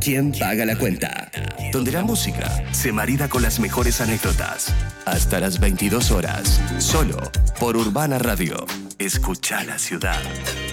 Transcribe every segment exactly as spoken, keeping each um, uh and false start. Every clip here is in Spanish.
¿Quién paga la cuenta? Donde la música se marida con las mejores anécdotas. Hasta las veintidós horas, solo por Urbana Radio. Escucha la ciudad.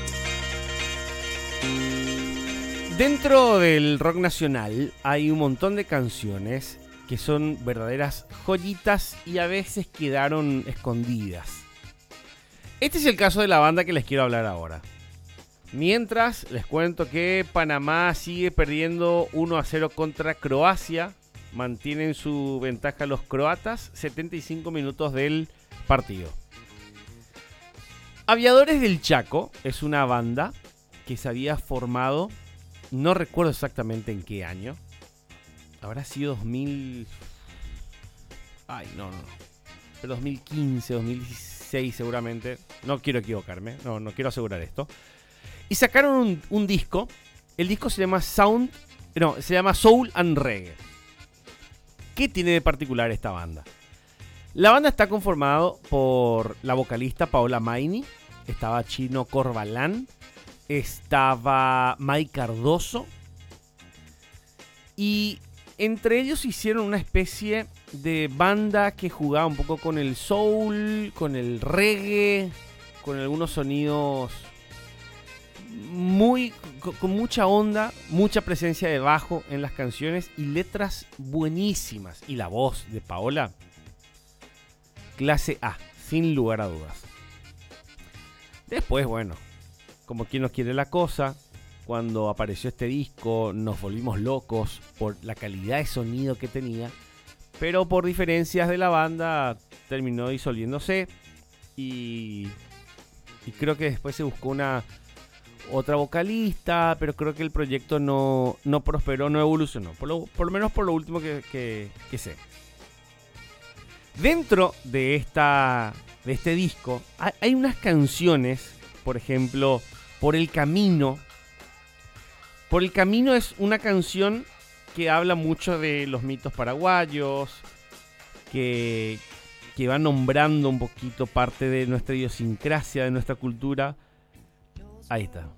Dentro del rock nacional hay un montón de canciones que son verdaderas joyitas y a veces quedaron escondidas. Este es el caso de la banda que les quiero hablar ahora. Mientras, les cuento que Panamá sigue perdiendo uno a cero contra Croacia. Mantienen su ventaja los croatas, setenta y cinco minutos del partido. Aviadores del Chaco es una banda que se había formado, no recuerdo exactamente en qué año. Habrá sido dos mil... Ay, no, no. Pero dos mil quince, dos mil dieciséis seguramente. No quiero equivocarme, no, no quiero asegurar esto. Y sacaron un, un disco. El disco se llama Sound... No, se llama Soul and Reggae. ¿Qué tiene de particular esta banda? La banda está conformado por la vocalista Paola Maini. Estaba Chino Corbalán. Estaba Mike Cardoso. Y entre ellos hicieron una especie de banda que jugaba un poco con el soul, con el reggae, con algunos sonidos muy con, con mucha onda, mucha presencia de bajo en las canciones y letras buenísimas. Y la voz de Paola, clase A, sin lugar a dudas. Después, bueno, como quien no quiere la cosa, cuando apareció este disco nos volvimos locos por la calidad de sonido que tenía, pero por diferencias de la banda terminó disolviéndose y, y creo que después se buscó una otra vocalista, pero creo que el proyecto no, no prosperó, no evolucionó, por lo, por lo menos por lo último que, que, que sé. Dentro de, esta, de este disco hay, hay unas canciones, por ejemplo, Por el Camino. Por el Camino es una canción que habla mucho de los mitos paraguayos, que, que va nombrando un poquito parte de nuestra idiosincrasia, de nuestra cultura. Ahí está.